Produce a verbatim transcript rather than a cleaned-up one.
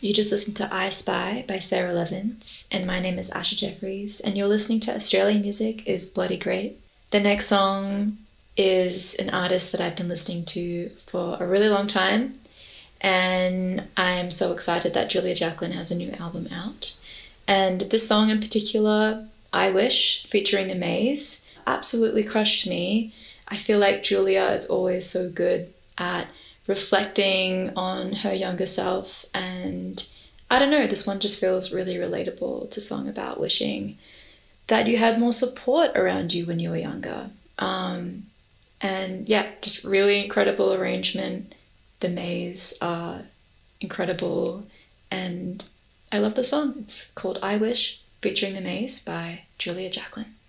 You just listened to I Spy by Sarah Levins, and my name is Asha Jeffries, and you're listening to Australian Music is Bloody Great. The next song is an artist that I've been listening to for a really long time, and I'm so excited that Julia Jacklin has a new album out. And this song in particular, I Wish, featuring The Maze, absolutely crushed me. I feel like Julia is always so good at reflecting on her younger self, and I don't know, this one just feels really relatable. It's a song about wishing that you had more support around you when you were younger. Um, and yeah, just really incredible arrangement. The Maze are incredible, and I love the song. It's called I Wish, featuring The Maze by Julia Jacklin.